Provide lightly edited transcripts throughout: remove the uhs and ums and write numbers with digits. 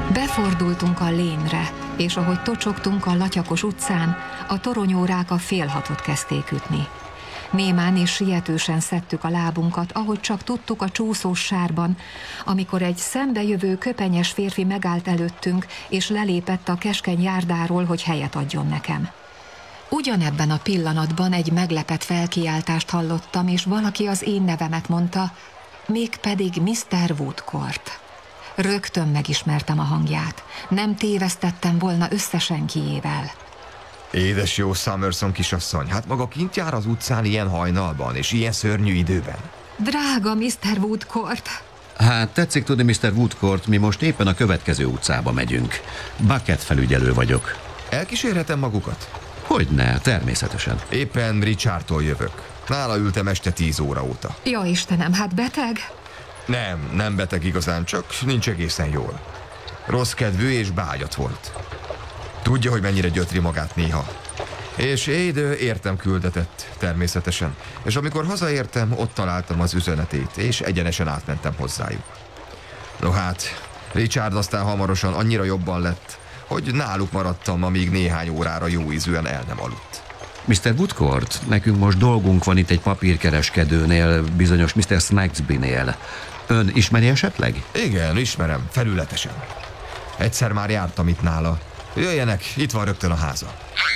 Befordultunk a lénre, és ahogy tocsogtunk a latyakos utcán, a toronyórák a 5:30 kezdték ütni. Némán és sietősen szedtük a lábunkat, ahogy csak tudtuk a csúszós sárban, amikor egy szembejövő köpenyes férfi megállt előttünk, és lelépett a keskeny járdáról, hogy helyet adjon nekem. Ugyanebben a pillanatban egy meglepett felkiáltást hallottam, és valaki az én nevemet mondta, mégpedig Mr. Woodcourt. Rögtön megismertem a hangját. Nem tévesztettem volna össze senkiével. Édes jó Summerson kisasszony, hát maga kint jár az utcán ilyen hajnalban és ilyen szörnyű időben. Drága Mr. Woodcourt! Hát tetszik tudni, Mr. Woodcourt, mi most éppen a következő utcába megyünk. Bucket felügyelő vagyok. Elkísérhetem magukat? Hogyne, természetesen. Éppen Richardtól jövök. Nála ültem este 10 óra óta. Ja Istenem, hát beteg? Nem beteg igazán, csak nincs egészen jól. Rossz kedvű és beágyat volt. Tudja, hogy mennyire gyötri magát néha. És Éde értem küldetett, természetesen. És amikor hazaértem, ott találtam az üzenetét, és egyenesen átmentem hozzájuk. No hát, Richard aztán hamarosan annyira jobban lett, hogy náluk maradtam, amíg néhány órára jóízűen el nem aludt. Mr. Woodcourt, nekünk most dolgunk van itt egy papírkereskedőnél, bizonyos Mr. Snagsby-nél. Ön ismeri esetleg? Igen, ismerem, felületesen. Egyszer már jártam itt nála. Jöjjenek, itt van rögtön a háza.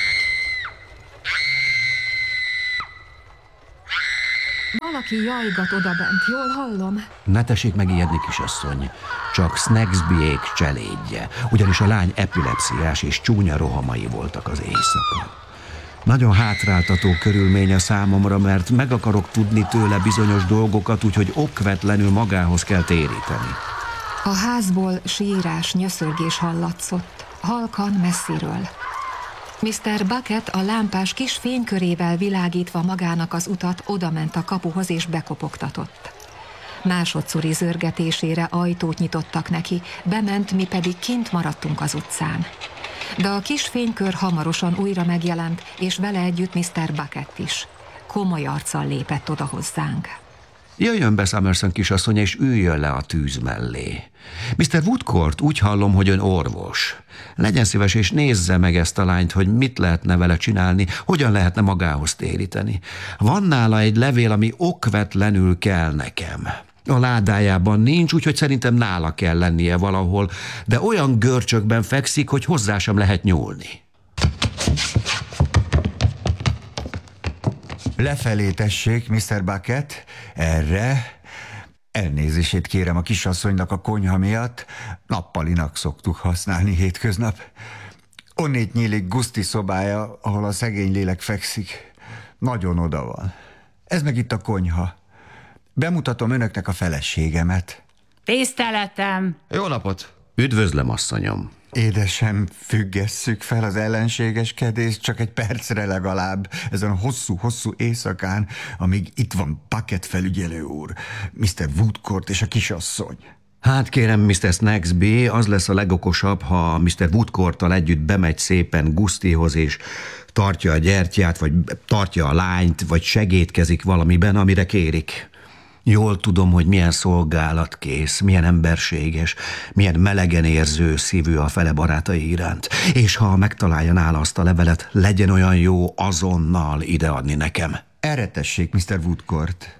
Valaki jajgat odabent, jól hallom? Ne tessék megijedni, kisasszony. Csak Snagsbyék cselédje, ugyanis a lány epilepsziás és csúnya rohamai voltak az éjszaka. Nagyon hátráltató körülmény a számomra, mert meg akarok tudni tőle bizonyos dolgokat, úgyhogy okvetlenül magához kell téríteni. A házból sírás, nyöszörgés hallatszott, halkan messziről. Mr. Bucket a lámpás kis fénykörével világítva magának az utat odament a kapuhoz és bekopogtatott. Másodszori zörgetésére ajtót nyitottak neki, bement, mi pedig kint maradtunk az utcán. De a kis fénykör hamarosan újra megjelent, és vele együtt Mr. Bucket is. Komoly arccal lépett oda hozzánk. Jöjjön be, Summerson kisasszony, és üljön le a tűz mellé. Mr. Woodcourt, úgy hallom, hogy ön orvos. Legyen szíves, és nézze meg ezt a lányt, hogy mit lehetne vele csinálni, hogyan lehetne magához téríteni. Van nála egy levél, ami okvetlenül kell nekem. A ládájában nincs, úgyhogy szerintem nála kell lennie valahol, de olyan görcsökben fekszik, hogy hozzá sem lehet nyúlni. Lefelé tessék, Mr. Bucket, erre. Elnézését kérem a kisasszonynak a konyha miatt, nappalinak szoktuk használni hétköznap. Onnét nyílik Gusti szobája, ahol a szegény lélek fekszik. Nagyon oda van. Ez meg itt a konyha. Bemutatom önöknek a feleségemet. Tiszteletem! Jó napot! Üdvözlöm, asszonyom! Édesem, függesszük fel az ellenségeskedést csak egy percre legalább, ezen a hosszú-hosszú éjszakán, amíg itt van Bucket felügyelő úr, Mr. Woodcourt és a kisasszony. Hát kérem, Mr. Snagsby, az lesz a legokosabb, ha Mr. Woodcourttal együtt bemegy szépen Gustihoz, és tartja a gyertyát, vagy tartja a lányt, vagy segédkezik valamiben, amire kérik. Jól tudom, hogy milyen szolgálatkész, milyen emberséges, milyen melegen érző szívű a fele barátai iránt. És ha megtalálja nála azt a levelet, legyen olyan jó azonnal ideadni nekem. Erre tessék, Mr. Woodcourt.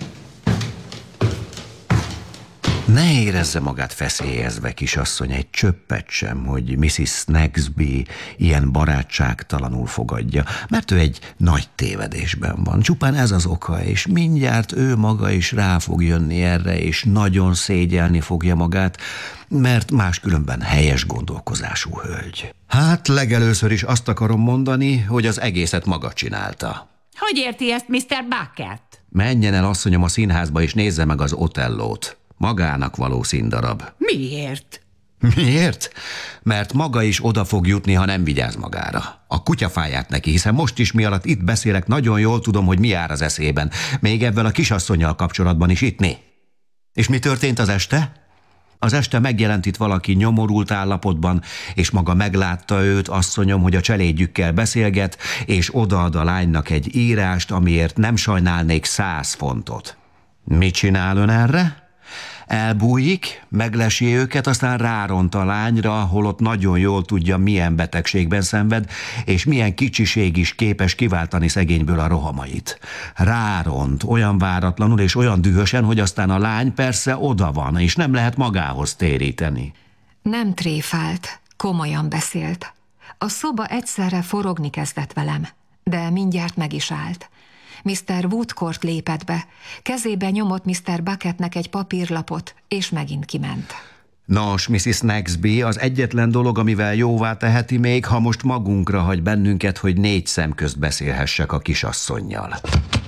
Ne érezze magát feszélyezve, kisasszony, egy csöppet sem, hogy Mrs. Snagsby ilyen barátságtalanul fogadja, mert ő egy nagy tévedésben van. Csupán ez az oka, és mindjárt ő maga is rá fog jönni erre, és nagyon szégyelni fogja magát, mert máskülönben helyes gondolkozású hölgy. Hát legelőször is azt akarom mondani, hogy az egészet maga csinálta. Hogy érti ezt Mr. Bucket? Menjen el, asszonyom, a színházba, és nézze meg az Otellót. Magának való színdarab. Miért? Miért? Mert maga is oda fog jutni, ha nem vigyáz magára. A kutyafáját neki, hiszen most is, mi alatt itt beszélek, nagyon jól tudom, hogy mi jár az eszében. Még ebben a kisasszonnyal kapcsolatban is ittni. És mi történt az este? Az este megjelent itt valaki nyomorult állapotban, és maga meglátta őt, asszonyom, hogy a cselédjükkel beszélget, és odaad a lánynak egy írást, amiért nem sajnálnék 100 fontot. Mit csinál ön erre? Elbújik, meglesi őket, aztán ráront a lányra, holott nagyon jól tudja, milyen betegségben szenved, és milyen kicsiség is képes kiváltani szegényből a rohamait. Ráront, olyan váratlanul és olyan dühösen, hogy aztán a lány persze oda van, és nem lehet magához téríteni. Nem tréfált, komolyan beszélt. A szoba egyszerre forogni kezdett velem, de mindjárt meg is állt. Mr. Woodcourt lépett be, kezébe nyomott Mr. Bucketnek egy papírlapot, és megint kiment. Nos, Mrs. Snagsby, az egyetlen dolog, amivel jóvá teheti még, ha most magunkra hagy bennünket, hogy 4 szem közt beszélhessek a kisasszonnyal.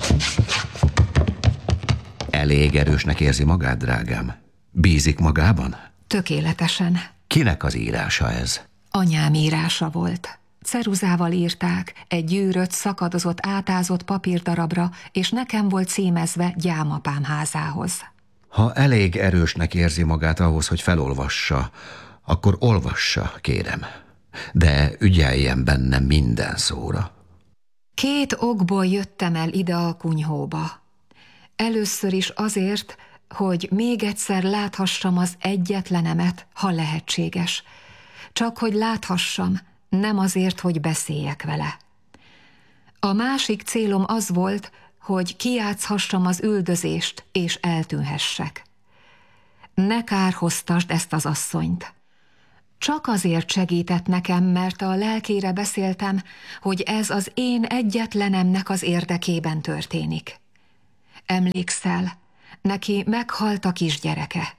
Elég erősnek érzi magát, drágám? Bízik magában? Tökéletesen. Kinek az írása ez? Anyám írása volt. Ceruzával írták, egy gyűrött, szakadozott, átázott papírdarabra, és nekem volt címezve gyámapám házához. Ha elég erősnek érzi magát ahhoz, hogy felolvassa, akkor olvassa, kérem. De ügyeljen bennem minden szóra. 2 okból jöttem el ide a kunyhóba. Először is azért, hogy még egyszer láthassam az egyetlenemet, ha lehetséges. Csak hogy láthassam, nem azért, hogy beszéljek vele. A másik célom az volt, hogy kijátszhassam az üldözést, és eltűnhessek. Ne kárhoztasd ezt az asszonyt. Csak azért segített nekem, mert a lelkére beszéltem, hogy ez az én egyetlenemnek az érdekében történik. Emlékszel, neki meghalt a kisgyereke.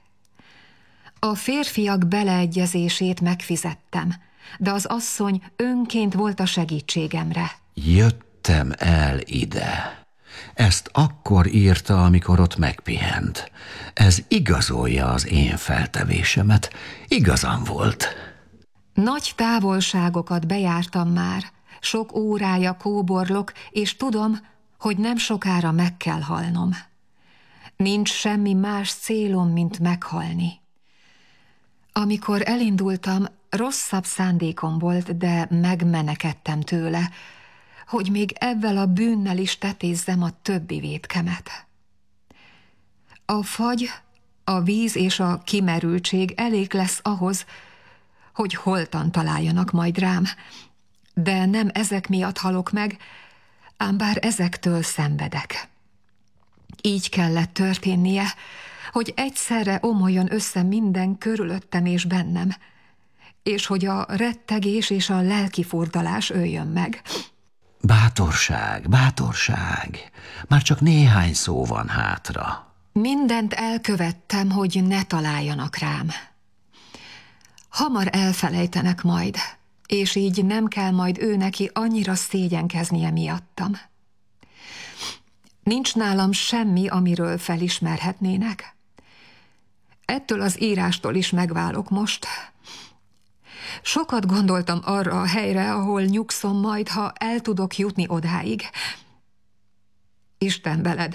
A férfiak beleegyezését megfizettem, de az asszony önként volt a segítségemre. Jöttem el ide. Ezt akkor írta, amikor ott megpihent. Ez igazolja az én feltevésemet. Igazam volt. Nagy távolságokat bejártam már, sok órája kóborlok, és tudom, hogy nem sokára meg kell halnom. Nincs semmi más célom, mint meghalni. Amikor elindultam, rosszabb szándékom volt, de megmenekedtem tőle, hogy még ezzel a bűnnel is tetézzem a többi vétkemet. A fagy, a víz és a kimerültség elég lesz ahhoz, hogy holtan találjanak majd rám, de nem ezek miatt halok meg, ám bár ezektől szenvedek. Így kellett történnie, hogy egyszerre omoljon össze minden körülöttem és bennem, és hogy a rettegés és a lelkifurdalás öljön meg. Bátorság, bátorság. Már csak néhány szó van hátra. Mindent elkövettem, hogy ne találjanak rám. Hamar elfelejtenek majd, és így nem kell majd ő neki annyira szégyenkeznie miattam. Nincs nálam semmi, amiről felismerhetnének. Ettől az írástól is megválok most. Sokat gondoltam arra a helyre, ahol nyugszom majd, ha el tudok jutni odáig. Isten veled.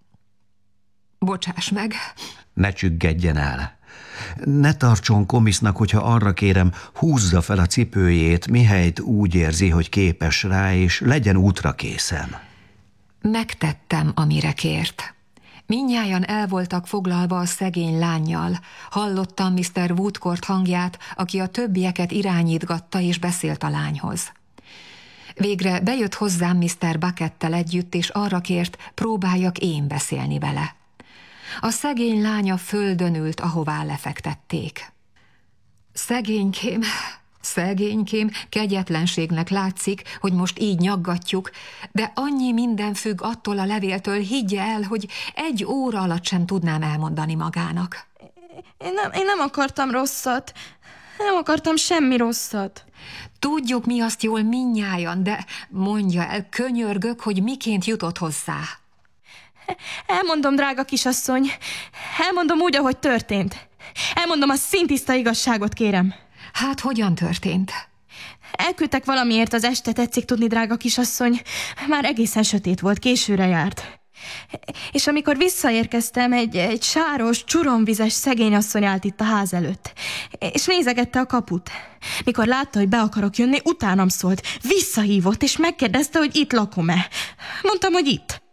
Bocsáss meg. Ne csüggedjen el. Ne tartson komisznak, hogyha arra kérem, húzza fel a cipőjét, mihelyt úgy érzi, hogy képes rá, és legyen útra készen. Megtettem, amire kért. Mindnyájan el voltak foglalva a szegény lánnyal. Hallottam Mr. Woodcourt hangját, aki a többieket irányítgatta és beszélt a lányhoz. Végre bejött hozzám Mr. Buckettel együtt, és arra kért, próbáljak én beszélni vele. A szegény lánya földön ült, ahová lefektették. Szegénykém, szegénykém, kegyetlenségnek látszik, hogy most így nyaggatjuk, de annyi minden függ attól a levéltől, higgye el, hogy 1 óra alatt sem tudnám elmondani magának. Én nem akartam rosszat. Nem akartam semmi rosszat. Tudjuk mi azt jól mindnyájan, de mondja el, könyörgök, hogy miként jutott hozzá. Elmondom, drága kisasszony. Elmondom úgy, ahogy történt. Elmondom a szintiszta igazságot, kérem. Hát hogyan történt? Elküldtek valamiért az este, tetszik tudni, drága kisasszony. Már egészen sötét volt, későre járt. És amikor visszaérkeztem, egy sáros, csuromvizes szegényasszony állt itt a ház előtt, és nézegette a kaput. Mikor látta, hogy be akarok jönni, utánam szólt, visszahívott, és megkérdezte, hogy itt lakom-e. Mondtam, hogy itt.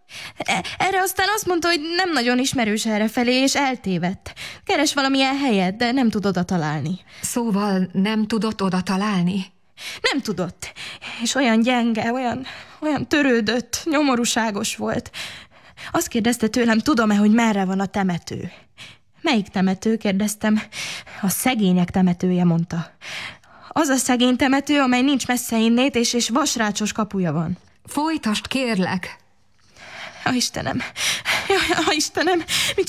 Erre aztán azt mondta, hogy nem nagyon ismerős errefelé, és eltévedt. Keres valamilyen helyet, de nem tud oda találni. Szóval nem tudott oda találni? Nem tudott. És olyan gyenge, olyan törődött, nyomorúságos volt. Azt kérdezte tőlem, tudom-e, hogy merre van a temető. Melyik temető? Kérdeztem. A szegények temetője, mondta. Az a szegény temető, amely nincs messze innét, és vasrácsos kapuja van. Folytasd, kérlek! Istenem! Jaj, Istenem!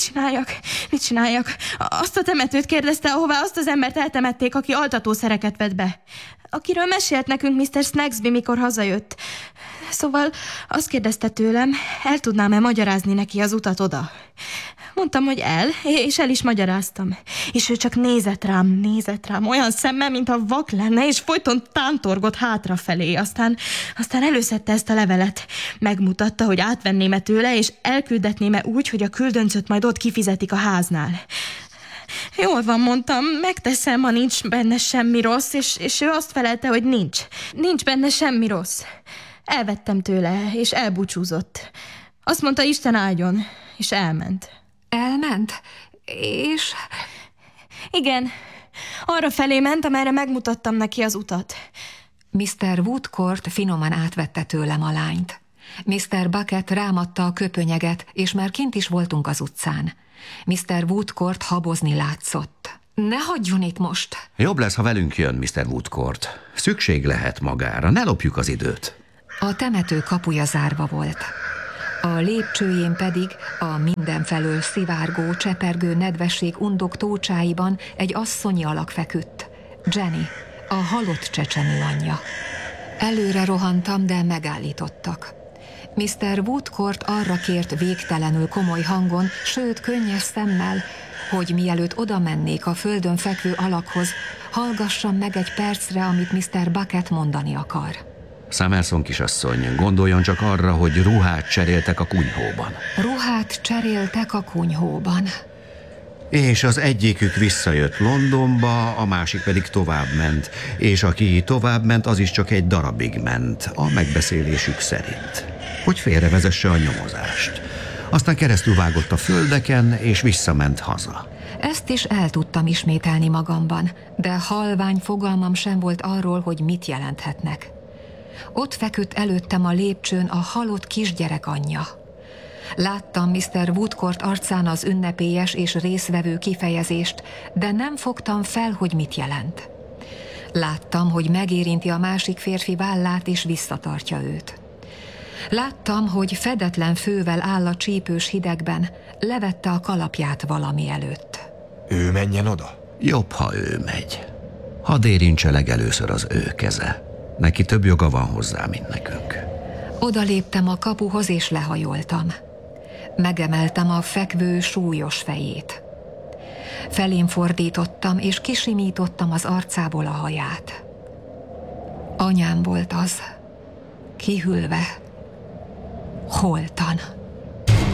Mit csináljak? Azt a temetőt kérdezte, ahová azt az embert eltemették, aki altatószereket vett be. Akiről mesélt nekünk Mr. Snagsby, mikor hazajött. Szóval azt kérdezte tőlem, el tudnám-e magyarázni neki az utat oda. Mondtam, hogy és el is magyaráztam. És ő csak nézett rám, olyan szemmel, mintha vak lenne, és folyton tántorgott hátrafelé. Aztán előszedte ezt a levelet. Megmutatta, hogy átvenném-e tőle, és elküldetném-e úgy, hogy a küldöncöt majd ott kifizetik a háznál. Jól van, mondtam, megteszem, ha nincs benne semmi rossz, és ő azt felelte, hogy nincs benne semmi rossz. Elvettem tőle, és elbúcsúzott. Azt mondta, Isten áldjon, és elment. Elment? És... Igen, arra felé ment, amerre megmutattam neki az utat. Mr. Woodcourt finoman átvette tőlem a lányt. Mr. Bucket rámadta a köpönyeget, és már kint is voltunk az utcán. Mr. Woodcourt habozni látszott. Ne hagyjon itt most! Jobb lesz, ha velünk jön, Mr. Woodcourt. Szükség lehet magára, ne lopjuk az időt. A temető kapuja zárva volt. A lépcsőjén pedig a mindenfelől szivárgó, csepergő nedvesség undok tócsáiban egy asszonyi alak feküdt. Jenny, a halott csecsemő anyja. Előre rohantam, de megállítottak. Mr. Woodcourt arra kért végtelenül komoly hangon, sőt könnyes szemmel, hogy mielőtt oda mennék a földön fekvő alakhoz, hallgassam meg egy percre, amit Mr. Bucket mondani akar. Summerson kisasszony, gondoljon csak arra, hogy ruhát cseréltek a kunyhóban. Ruhát cseréltek a kunyhóban. És az egyikük visszajött Londonba, a másik pedig továbbment. És aki továbbment, az is csak egy darabig ment, a megbeszélésük szerint. Hogy félrevezesse a nyomozást. Aztán keresztül vágott a földeken, és visszament haza. Ezt is el tudtam ismételni magamban, de halvány fogalmam sem volt arról, hogy mit jelenthetnek. Ott feküdt előttem a lépcsőn a halott kisgyerek anyja. Láttam Mr. Woodcourt arcán az ünnepélyes és részvevő kifejezést, de nem fogtam fel, hogy mit jelent. Láttam, hogy megérinti a másik férfi vállát és visszatartja őt. Láttam, hogy fedetlen fővel áll a csípős hidegben, levette a kalapját valami előtt. Ő menjen oda? Jobb, ha ő megy. Hadd érintse legelőször az ő keze. Neki több joga van hozzá, mint nekünk. Oda léptem a kapuhoz és lehajoltam. Megemeltem a fekvő súlyos fejét. Felém fordítottam és kisimítottam az arcából a haját. Anyám volt az, kihűlve, holtan.